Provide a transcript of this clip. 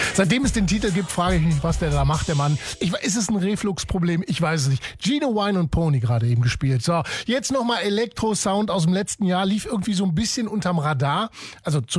Seitdem es den Titel gibt, frage ich mich, was der da macht, der Mann. Ist es ein Refluxproblem? Ich weiß es nicht. Gino Wine und Pony gerade eben gespielt. So, jetzt nochmal Elektro-Sound aus dem letzten Jahr. Lief irgendwie so ein bisschen unterm Radar. Also